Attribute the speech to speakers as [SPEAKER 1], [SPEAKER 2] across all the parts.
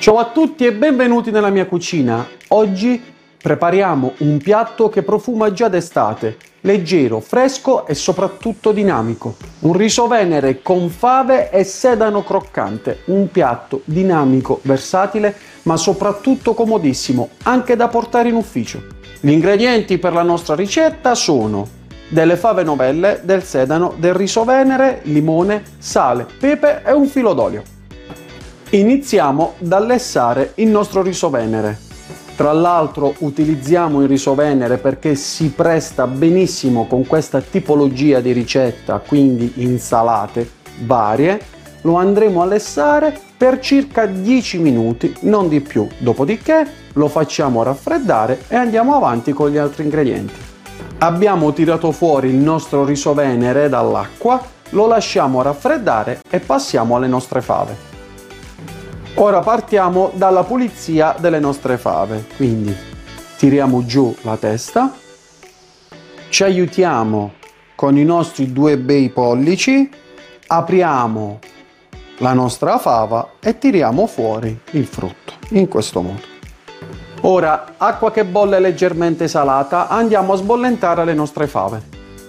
[SPEAKER 1] Ciao a tutti e benvenuti nella mia cucina. Oggi prepariamo un piatto che profuma già d'estate, leggero, fresco e soprattutto dinamico. Un riso venere con fave e sedano croccante, un piatto dinamico, versatile, ma soprattutto comodissimo, anche da portare in ufficio. Gli ingredienti per la nostra ricetta sono delle fave novelle, del sedano, del riso venere, limone, sale, pepe e un filo d'olio. Iniziamo da lessare il nostro riso venere. Tra l'altro utilizziamo il riso venere perché si presta benissimo con questa tipologia di ricetta, quindi insalate varie. Lo andremo a lessare per circa 10 minuti, non di più. Dopodiché lo facciamo raffreddare e andiamo avanti con gli altri ingredienti. Abbiamo tirato fuori il nostro riso venere dall'acqua, lo lasciamo raffreddare e passiamo alle nostre fave. Ora partiamo dalla pulizia delle nostre fave, quindi tiriamo giù la testa, ci aiutiamo con i nostri due bei pollici, apriamo la nostra fava e tiriamo fuori il frutto, in questo modo. Ora, acqua che bolle leggermente salata, andiamo a sbollentare le nostre fave.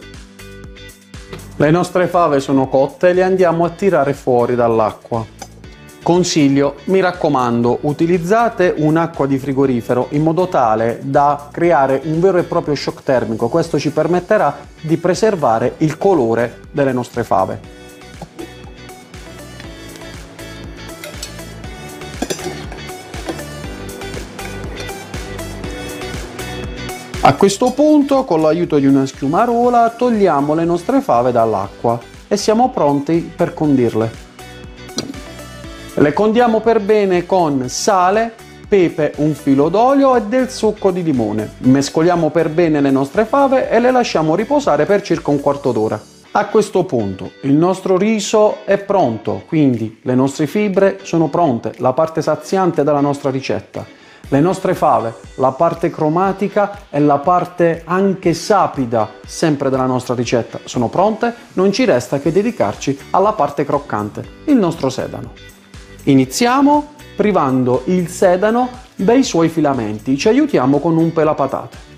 [SPEAKER 1] Le nostre fave sono cotte, le andiamo a tirare fuori dall'acqua. Consiglio, mi raccomando, utilizzate un'acqua di frigorifero in modo tale da creare un vero e proprio shock termico. Questo ci permetterà di preservare il colore delle nostre fave. A questo punto, con l'aiuto di una schiumarola, togliamo le nostre fave dall'acqua e siamo pronti per condirle. Le condiamo per bene con sale, pepe, un filo d'olio e del succo di limone. Mescoliamo per bene le nostre fave e le lasciamo riposare per circa un quarto d'ora. A questo punto il nostro riso è pronto, quindi le nostre fibre sono pronte, la parte saziante della nostra ricetta. Le nostre fave, la parte cromatica e la parte anche sapida, sempre della nostra ricetta, sono pronte. Non ci resta che dedicarci alla parte croccante, il nostro sedano. Iniziamo privando il sedano dei suoi filamenti, ci aiutiamo con un pelapatate.